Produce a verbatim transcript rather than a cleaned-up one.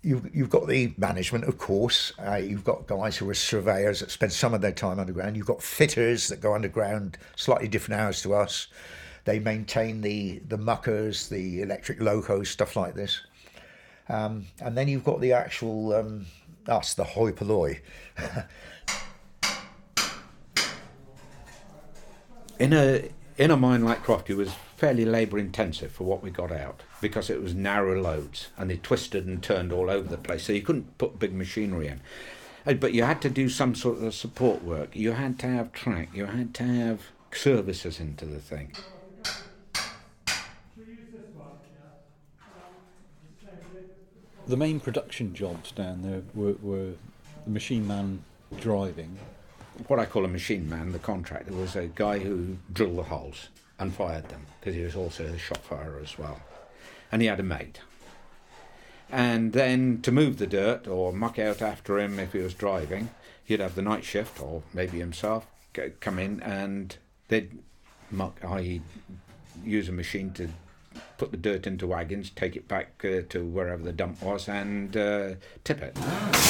you've, you've got the management, of course. Uh, you've got guys who are surveyors that spend some of their time underground. You've got fitters that go underground slightly different hours to us. They maintain the, the muckers, the electric locos, stuff like this. Um, and then you've got the actual, um, us, the hoi polloi. in a in a mine like Crofty, was fairly labour intensive for what we got out, because it was narrow loads and they twisted and turned all over the place, so you couldn't put big machinery in. Uh, But you had to do some sort of support work. You had to have track. You had to have services into the thing. The main production jobs down there were, were the machine man driving. What I call a machine man, the contractor, was a guy who drilled the holes and fired them, because he was also a shot firer as well. And he had a mate. And then to move the dirt or muck out after him if he was driving, he'd have the night shift, or maybe himself, go, come in and they'd muck, that is use a machine to put the dirt into wagons, take it back uh, to wherever the dump was and uh, tip it.